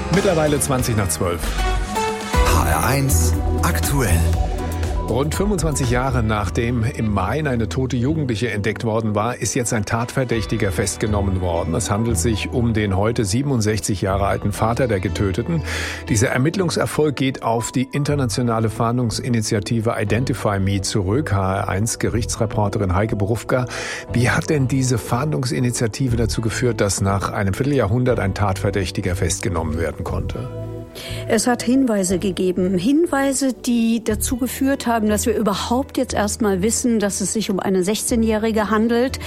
Mittlerweile 20 nach 12. HR1 aktuell. Rund 25 Jahre nachdem im Main eine tote Jugendliche entdeckt worden war, ist jetzt ein Tatverdächtiger festgenommen worden. Es handelt sich um den heute 67 Jahre alten Vater der Getöteten. Dieser Ermittlungserfolg geht auf die internationale Fahndungsinitiative Identify Me zurück. HR1-Gerichtsreporterin Heike Borufka. Wie hat denn diese Fahndungsinitiative dazu geführt, dass nach einem Vierteljahrhundert ein Tatverdächtiger festgenommen werden konnte? Es hat Hinweise gegeben. Hinweise, die dazu geführt haben, dass wir überhaupt jetzt erstmal wissen, dass es sich um eine 16-Jährige handelt.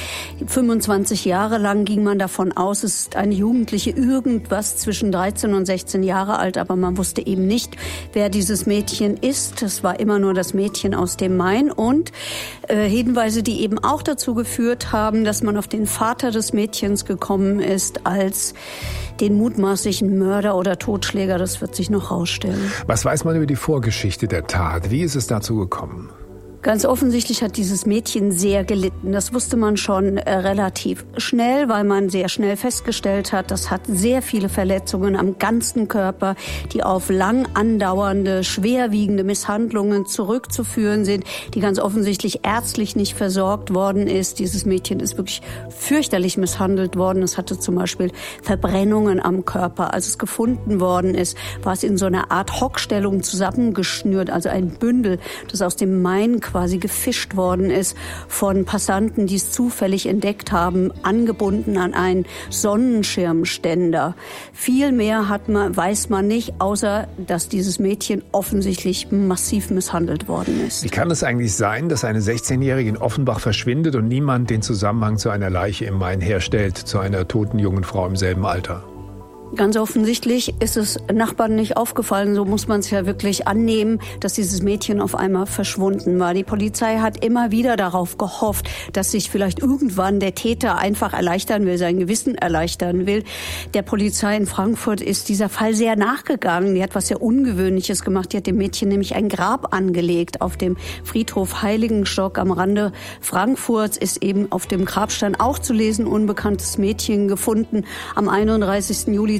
25 Jahre lang ging man davon aus, es ist eine Jugendliche, irgendwas zwischen 13 und 16 Jahre alt, aber man wusste eben nicht, wer dieses Mädchen ist. Es war immer nur das Mädchen aus dem Main und Hinweise, die eben auch dazu geführt haben, dass man auf den Vater des Mädchens gekommen ist als den mutmaßlichen Mörder oder Totschläger. Das wird sich noch rausstellen. Was weiß man über die Vorgeschichte der Tat? Wie ist es dazu gekommen? Ganz offensichtlich hat dieses Mädchen sehr gelitten. Das wusste man schon relativ schnell, weil man sehr schnell festgestellt hat, das hat sehr viele Verletzungen am ganzen Körper, die auf lang andauernde, schwerwiegende Misshandlungen zurückzuführen sind, die ganz offensichtlich ärztlich nicht versorgt worden ist. Dieses Mädchen ist wirklich fürchterlich misshandelt worden. Es hatte zum Beispiel Verbrennungen am Körper. Als es gefunden worden ist, war es in so einer Art Hockstellung zusammengeschnürt, also ein Bündel, das aus dem Main quasi gefischt worden ist von Passanten, die es zufällig entdeckt haben, angebunden an einen Sonnenschirmständer. Viel mehr weiß man nicht, außer dass dieses Mädchen offensichtlich massiv misshandelt worden ist. Wie kann es eigentlich sein, dass eine 16-Jährige in Offenbach verschwindet und niemand den Zusammenhang zu einer Leiche im Main herstellt, zu einer toten jungen Frau im selben Alter? Ganz offensichtlich ist es Nachbarn nicht aufgefallen, so muss man es ja wirklich annehmen, dass dieses Mädchen auf einmal verschwunden war. Die Polizei hat immer wieder darauf gehofft, dass sich vielleicht irgendwann der Täter einfach erleichtern will, sein Gewissen erleichtern will. Der Polizei in Frankfurt ist dieser Fall sehr nachgegangen. Die hat was sehr Ungewöhnliches gemacht. Die hat dem Mädchen nämlich ein Grab angelegt. Auf dem Friedhof Heiligenstock am Rande Frankfurts ist eben auf dem Grabstein auch zu lesen, unbekanntes Mädchen gefunden am 31. Juli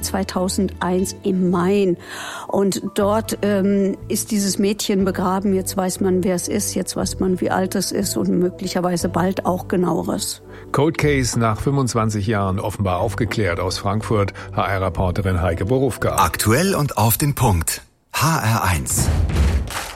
2001 im Main. Und dort ist dieses Mädchen begraben. Jetzt weiß man, wer es ist. Jetzt weiß man, wie alt es ist und möglicherweise bald auch Genaueres. Cold Case nach 25 Jahren offenbar aufgeklärt aus Frankfurt. HR-Reporterin Heike Borufka. Aktuell und auf den Punkt. HR1.